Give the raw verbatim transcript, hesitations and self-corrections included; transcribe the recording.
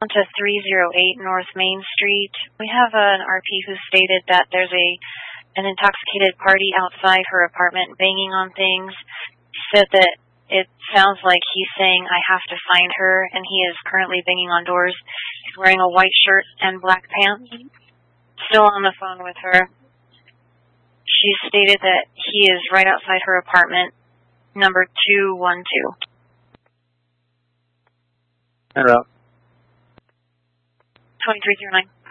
to three oh eight North Main Street. We have an R P who stated that there's a an intoxicated party outside her apartment banging on things. He said that it sounds like he's saying, I have to find her, and he is currently banging on doors. He's wearing a white shirt and black pants. Still on the phone with her. She stated that he is right outside her apartment, number two one two. Hello. twenty-three oh nine.